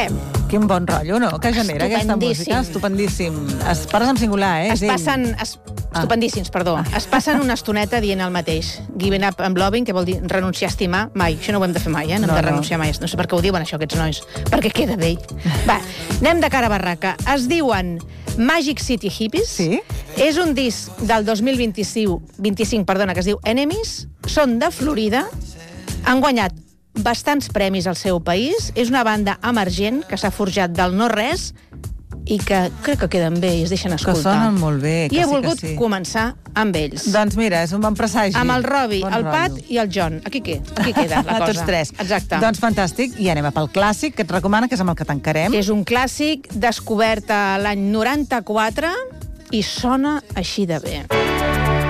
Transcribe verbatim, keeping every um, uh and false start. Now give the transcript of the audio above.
Què? Quin bon rotllo, no?, que genera aquesta música. Estupendíssim. Estupendíssim. Es parles en singular, eh? Es passen... Es, estupendíssims, perdó. Es passen una estoneta dient el mateix. Giving up and loving, que vol dir renunciar a estimar, mai. Això no ho hem de fer mai, eh? No, No, hem de no. renunciar mai. No sé per què ho diuen, això, aquests nois. Perquè queda bé. Va, anem de cara a barraca. Es diuen Magic City Hippies. Sí? És un disc del dos mil vint-i-cinc, vint-i-cinc, perdona, que es diu Enemies. Són de Florida. Han guanyat bastants premis al seu país. És una banda emergent que s'ha forjat del no-res i que crec que queden bé i es deixen escoltar. Que sonen molt bé, que I he sí que volgut sí. començar amb ells. Doncs mira, és un bon presagi. Amb el Robi, Bon el Pat rotllo. i el John. Aquí què? Aquí queda la cosa. Tots tres. Exacte. Doncs fantàstic. I anem a pel clàssic, que et recomana, que és amb el que tancarem. És un clàssic descobert a l'any noranta-quatre i sona així de bé.